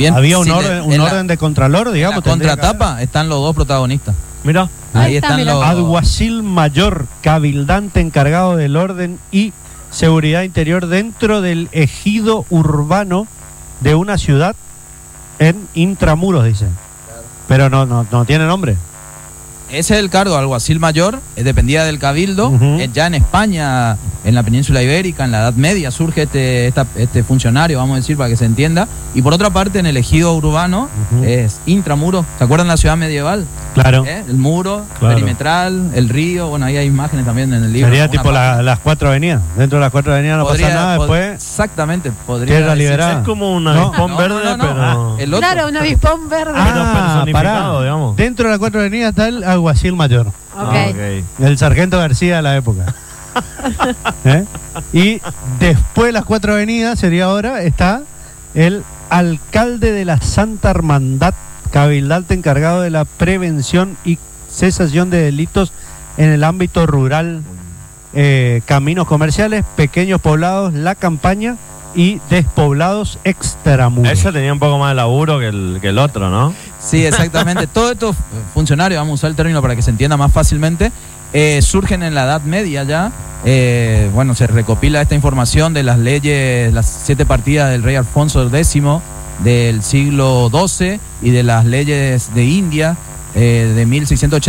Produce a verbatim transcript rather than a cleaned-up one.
Bien, Había un si orden, le- un en orden la, de contralor, digamos. en la contratapa están los dos protagonistas. Mira. Ahí, Ahí está, están mira. los... Alguacil mayor, cabildante encargado del orden y seguridad interior dentro del ejido urbano de una ciudad en Intramuros, dicen. Pero no, no, no tiene nombre. Ese es el cargo, alguacil mayor, eh, dependía del Cabildo. Ujú. Eh, ya en España, en la península ibérica, en la Edad Media, surge este, esta- este funcionario, vamos a decir, para que se entienda. Y por otra parte, en el ejido urbano, Ujú. es intramuros. ¿Se acuerdan de la ciudad medieval? Claro. ¿Eh? El muro, Claro. perimetral, el río. Bueno, ahí hay imágenes también en el libro. Sería Una tipo parte. la- las cuatro avenidas. Dentro de las cuatro avenidas no Podría- pasa nada, pod- después Exactamente, podría tierra decirse. liberada. Es como un No. avispón No, verde, no, no, pero. ah, el otro. Claro, un avispón verde. Ah, pero Ah, personificado, pará. digamos. Dentro de las cuatro avenidas está el alguacil mayor, Ok. Ah, ok. el sargento García de la época. ¿Eh? Y después de las cuatro avenidas, sería ahora, está el alcalde de la Santa Hermandad, cabildante encargado de la prevención y cesación de delitos en el ámbito rural, eh, caminos comerciales, pequeños poblados, la campaña y despoblados extramuros. Ese tenía un poco más de laburo que el, que el otro, ¿no? Sí, exactamente. Todos estos funcionarios, vamos a usar el término para que se entienda más fácilmente, eh, surgen en la Edad Media ya. Eh, bueno, se recopila esta información de las leyes, las siete partidas del rey Alfonso X del siglo doce y de las leyes de India eh, de mil seiscientos ochenta.